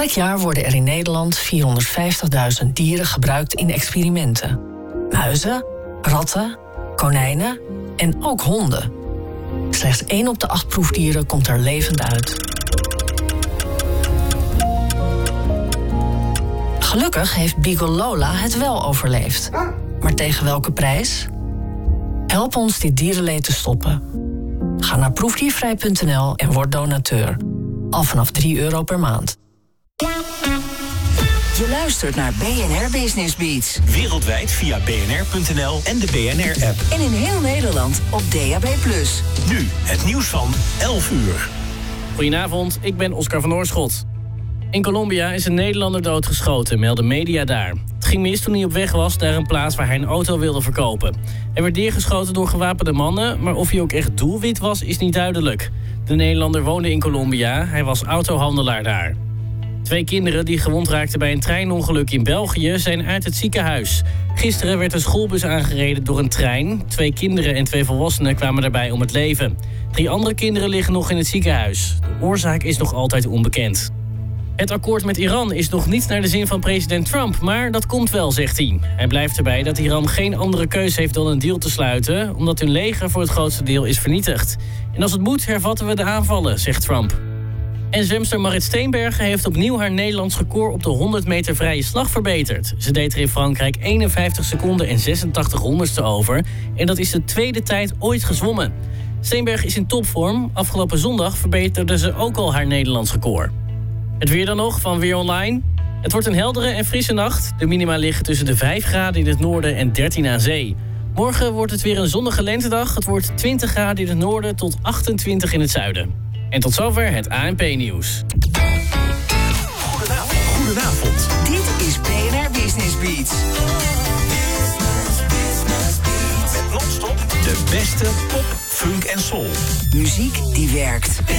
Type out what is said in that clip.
Elk jaar worden er in Nederland 450.000 dieren gebruikt in experimenten. Muizen, ratten, konijnen en ook honden. Slechts 1 op de 8 proefdieren komt er levend uit. Gelukkig heeft Beagle Lola het wel overleefd. Maar tegen welke prijs? Help ons dit dierenleed te stoppen. Ga naar proefdiervrij.nl en word donateur. Al vanaf €3 per maand. Je luistert naar BNR Business Beats. Wereldwijd via bnr.nl en de BNR-app. En in heel Nederland op DAB+. Nu het nieuws van 11 uur. Goedenavond, ik ben Oscar van Oorschot. In Colombia is een Nederlander doodgeschoten, melden media daar. Het ging mis toen hij op weg was naar een plaats waar hij een auto wilde verkopen. Hij werd neergeschoten door gewapende mannen, maar of hij ook echt doelwit was, is niet duidelijk. De Nederlander woonde in Colombia, hij was autohandelaar daar. 2 kinderen die gewond raakten bij een treinongeluk in België zijn uit het ziekenhuis. Gisteren werd een schoolbus aangereden door een trein. 2 kinderen en 2 volwassenen kwamen daarbij om het leven. 3 andere kinderen liggen nog in het ziekenhuis. De oorzaak is nog altijd onbekend. Het akkoord met Iran is nog niet naar de zin van president Trump, maar dat komt wel, zegt hij. Hij blijft erbij dat Iran geen andere keus heeft dan een deal te sluiten, omdat hun leger voor het grootste deel is vernietigd. En als het moet, hervatten we de aanvallen, zegt Trump. En zwemster Marit Steenbergen heeft opnieuw haar Nederlands record op de 100 meter vrije slag verbeterd. Ze deed er in Frankrijk 51 seconden en 86 honderdste over. En dat is de 2e tijd ooit gezwommen. Steenbergen is in topvorm. Afgelopen zondag verbeterde ze ook al haar Nederlands record. Het weer dan nog van Weer Online. Het wordt een heldere en frisse nacht. De minima liggen tussen de 5 graden in het noorden en 13 aan zee. Morgen wordt het weer een zonnige lentedag. Het wordt 20 graden in het noorden tot 28 in het zuiden. En tot zover het ANP-nieuws. Goedenavond. Dit is BNR Business Beats. Met non-stop de beste pop, funk en soul. Muziek die werkt.